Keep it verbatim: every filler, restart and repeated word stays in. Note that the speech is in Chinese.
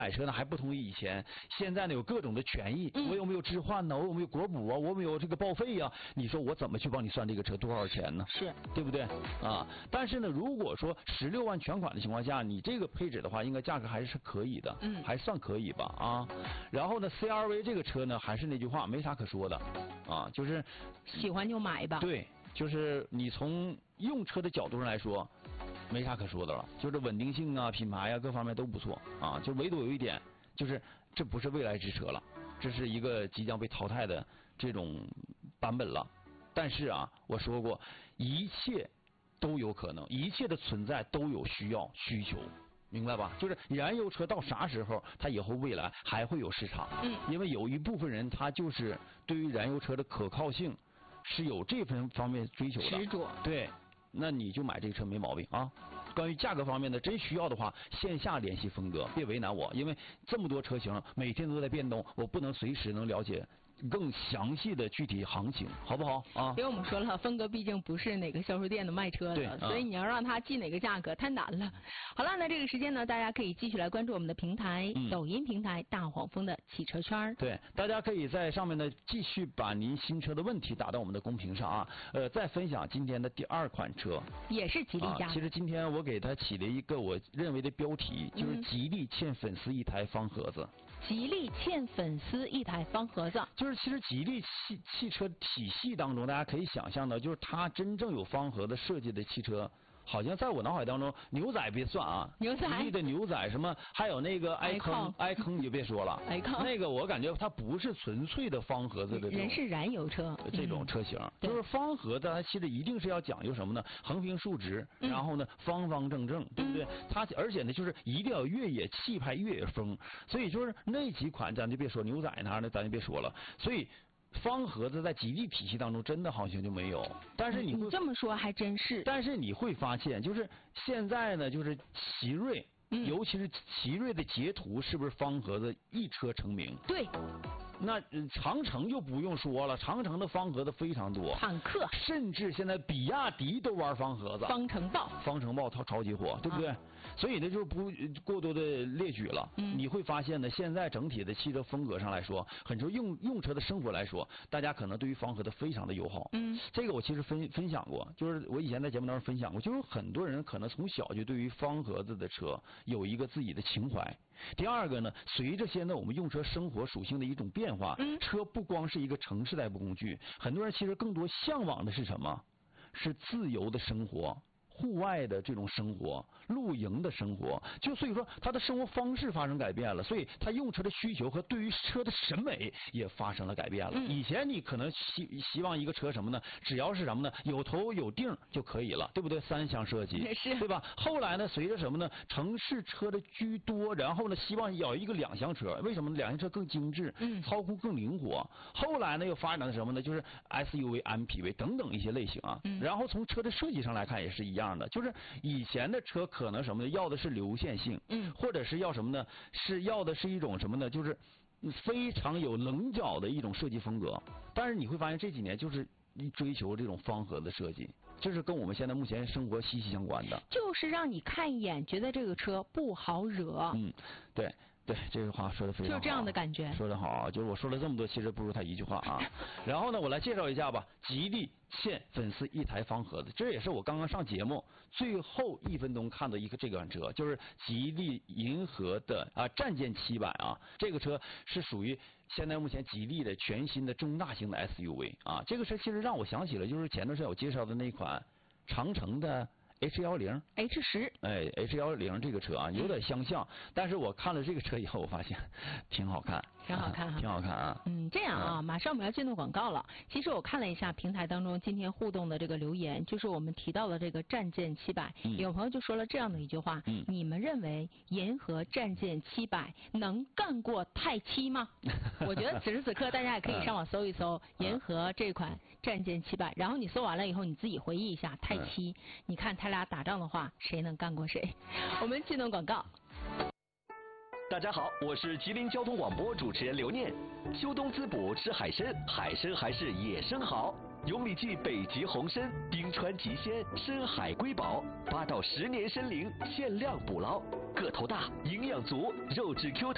买车呢还不同于以前，现在呢有各种的权益， 嗯、 我有没有置换呢？我有没有国补啊？我有没有这个报废呀、啊？你说我怎么去帮你算这个车多少钱呢？ 是， 对不对啊？但是呢，如果说十六万全款的情况下，你这个配置的话，应该价格还是可以的， 嗯， 还算可以吧啊。然后呢 ，C R V 这个车呢，还是那句话，没啥可说的啊，就是喜欢就买吧。 对，就是你从用车的角度上来说。没啥可说的了，就是稳定性啊、品牌啊各方面都不错啊，就唯独有一点，就是这不是未来之车了，这是一个即将被淘汰的这种版本了。但是啊，我说过，一切都有可能，一切的存在都有需要需求，明白吧？就是燃油车到啥时候，它以后未来还会有市场， 嗯， 因为有一部分人他就是对于燃油车的可靠性是有这份方面追求的， 执着， 对。那你就买这个车没毛病啊。关于价格方面的，真需要的话，线下联系峰哥，别为难我，因为这么多车型每天都在变动，我不能随时能了解更详细的具体行情，好不好啊？ 因为我们说了，峰哥毕竟不是哪个销售店的卖车的，所以你要让他记哪个价格太难了。好了，那这个时间呢，大家可以继续来关注我们的平台，嗯、抖音平台大黄蜂的汽车圈。 对，大家可以在上面呢继续把您新车的问题打到我们的公屏上啊。呃，再分享今天的第二款车， 也是吉利家、 啊。其实今天我给它起了一个我认为的标题，就是吉利欠粉丝一台方盒子。 吉利欠粉丝一台方盒子， 就是其实吉利汽汽车体系当中，大家可以想象的，就是它真正有方盒子设计的汽车。好像在我脑海当中，牛仔别算啊， 牛仔吉利的牛仔什么，还有那个埃康，埃康你就别说了， 埃康那个我感觉它不是纯粹的方盒子的这种， 人是燃油车这种车型， 嗯、 就是方盒子，它其实一定是要讲究什么呢？横平竖直， 嗯、 然后呢方方正正，对不对？嗯、它而且呢就是一定要越野气派、越野风，所以就是那几款咱就别说牛仔那样的，咱就别说了，所以。方盒子在吉利体系当中真的好像就没有，但是你会你这么说还真是。 但是你会发现，就是现在呢，就是奇瑞，嗯、尤其是奇瑞的捷途，是不是方盒子一车成名？ 对。 那长城就不用说了，长城的方盒子非常多， 坦克， 甚至现在比亚迪都玩方盒子， 方程豹， 方程豹它超级火，对不对？啊、所以呢，就不过多的列举了。嗯、你会发现呢，现在整体的汽车风格上来说，很多用用车的生活来说，大家可能对于方盒子非常的友好。嗯，这个我其实分分享过，就是我以前在节目当中分享过，就是很多人可能从小就对于方盒子的车有一个自己的情怀。第二个呢，随着现在我们用车生活属性的一种变化，嗯、车不光是一个城市代步工具，很多人其实更多向往的是什么？是自由的生活。户外的这种生活，露营的生活，就所以说他的生活方式发生改变了，所以他用车的需求和对于车的审美也发生了改变了。嗯、以前你可能希希望一个车什么呢？只要是什么呢？有头有腚就可以了，对不对？三厢设计， 是， 对吧？后来呢，随着什么呢？城市车的居多，然后呢，希望有一个两厢车，为什么呢？两厢车更精致，嗯，操控更灵活。后来呢，又发展了什么呢？就是 S U V、M P V 等等一些类型啊。嗯、然后从车的设计上来看，也是一样。就是以前的车可能什么呢？要的是流线性，嗯，或者是要什么呢？是要的是一种什么呢？就是非常有棱角的一种设计风格。但是你会发现这几年就是追求这种方盒的设计，这是跟我们现在目前生活息息相关的。 就是让你看一眼觉得这个车不好惹。 嗯，对。对，这句话说的非常好， 就这样的感觉， 说的好，就是我说了这么多，其实不如他一句话啊。然后呢，我来介绍一下吧，吉利欠粉丝一台方盒子，这也是我刚刚上节目最后一分钟看到一个这款车，就是吉利银河的啊战舰七百啊，这个车是属于现在目前吉利的全新的中大型的 S U V 啊，这个车其实让我想起了就是前段时间我介绍的那款长城的。H 一零 H 十哎 H 一零这个车啊有点相像，嗯、但是我看了这个车以后，我发现挺好看， 挺好看哈， 挺好看啊。 嗯，这样啊，嗯、马上我们要进入广告了。其实我看了一下平台当中今天互动的这个留言，就是我们提到的这个战舰七百，嗯、有朋友就说了这样的一句话：嗯、你们认为银河战舰七百能干过泰七吗？我觉得此时此刻大家也可以上网搜一搜银河这款战舰七百，然后你搜完了以后，你自己回忆一下泰七，嗯、你看它俩打仗的话，谁能干过谁？我们进入广告。 大家好，我是吉林交通广播主持人刘念。秋冬滋补吃海参，海参还是野生好。永里记北极红参，冰川极鲜，深海瑰宝，八到十年参龄，限量捕捞，个头大，营养足，肉质 Q 弹。